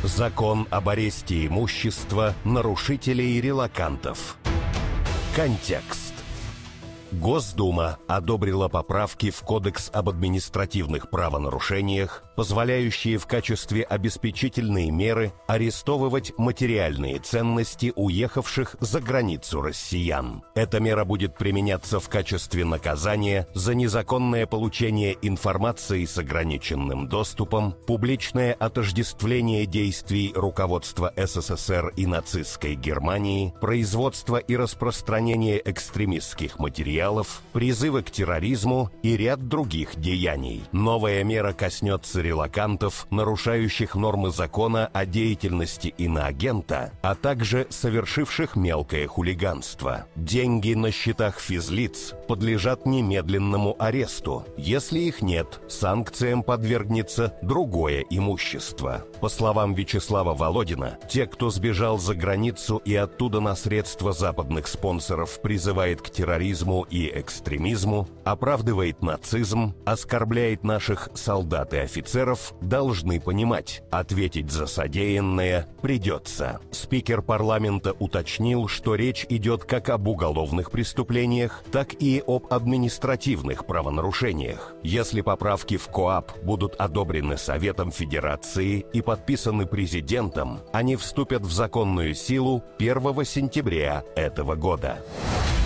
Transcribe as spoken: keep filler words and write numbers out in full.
Закон об аресте имущества нарушителей и релокантов. Контекст. Госдума одобрила поправки в Кодекс об административных правонарушениях, позволяющие в качестве обеспечительной меры арестовывать материальные ценности уехавших за границу россиян. Эта мера будет применяться в качестве наказания за незаконное получение информации с ограниченным доступом, публичное отождествление действий руководства СССР и нацистской Германии, производство и распространение экстремистских материалов, призывы к терроризму и ряд других деяний. Новая мера коснется релокантов, нарушающих нормы закона о деятельности иноагента, а также совершивших мелкое хулиганство. Деньги на счетах физлиц подлежат немедленному аресту. Если их нет, санкциям подвергнется другое имущество. По словам Вячеслава Володина, те, кто сбежал за границу и оттуда на средства западных спонсоров призывает к терроризму и экстремизму, оправдывает нацизм, оскорбляет наших солдат и офицеров, должны понимать, ответить за содеянное придется. Спикер парламента уточнил, что речь идет как об уголовных преступлениях, так и об административных правонарушениях. Если поправки в КоАП будут одобрены Советом Федерации и подписаны президентом, они вступят в законную силу первого сентября этого года.